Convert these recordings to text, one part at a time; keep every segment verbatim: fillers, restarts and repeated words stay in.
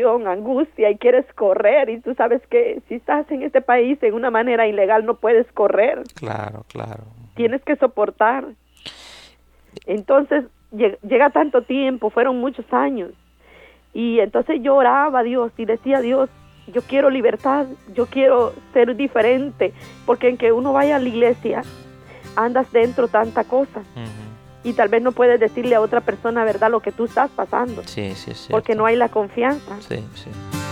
desesperación, angustia y quieres correr y tú sabes que si estás en este país en una manera ilegal no puedes correr. Claro, claro. Tienes que soportar. Entonces llega tanto tiempo, fueron muchos años y entonces yo oraba a Dios y decía a Dios, yo quiero libertad, yo quiero ser diferente, porque en que uno vaya a la iglesia andas dentro tanta cosa. Uh-huh. Y tal vez no puedes decirle a otra persona, ¿verdad?, lo que tú estás pasando. Sí, sí, es cierto. Porque no hay la confianza. Sí, sí.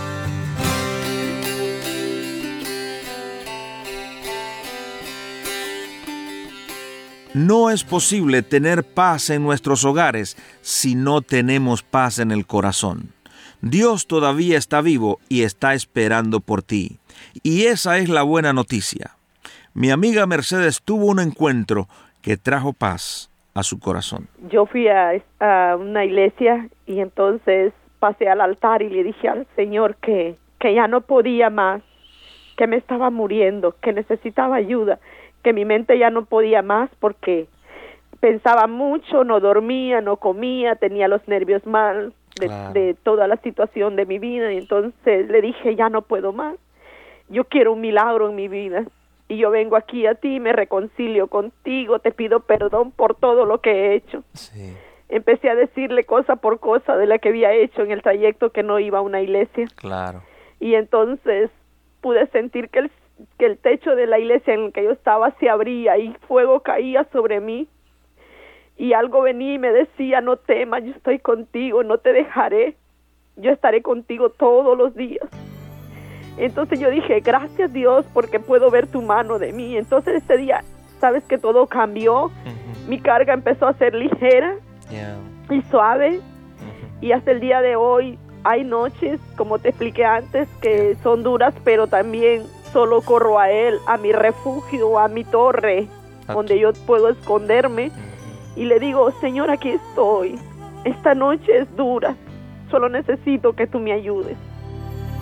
No es posible tener paz en nuestros hogares si no tenemos paz en el corazón. Dios todavía está vivo y está esperando por ti. Y esa es la buena noticia. Mi amiga Mercedes tuvo un encuentro que trajo paz a su corazón. Yo fui a, a una iglesia y entonces pasé al altar y le dije al Señor que, que ya no podía más, que me estaba muriendo, que necesitaba ayuda, que mi mente ya no podía más porque pensaba mucho, no dormía, no comía, tenía los nervios mal de, claro. de toda la situación de mi vida y entonces le dije, ya no puedo más, yo quiero un milagro en mi vida. Y yo vengo aquí a ti, me reconcilio contigo, te pido perdón por todo lo que he hecho. Sí. Empecé a decirle cosa por cosa de la que había hecho en el trayecto que no iba a una iglesia. Claro. Y entonces pude sentir que el, que el techo de la iglesia en la que yo estaba se abría y fuego caía sobre mí. Y algo venía y me decía, no temas, yo estoy contigo, no te dejaré, yo estaré contigo todos los días. Entonces yo dije, gracias Dios porque puedo ver tu mano de mí. Entonces ese día, sabes que todo cambió. Uh-huh. Mi carga empezó a ser ligera yeah. y suave. Uh-huh. Y hasta el día de hoy hay noches, como te expliqué antes, que son duras, pero también solo corro a Él, a mi refugio, a mi torre, okay. donde yo puedo esconderme. Uh-huh. Y le digo, Señor, aquí estoy. Esta noche es dura. Solo necesito que tú me ayudes.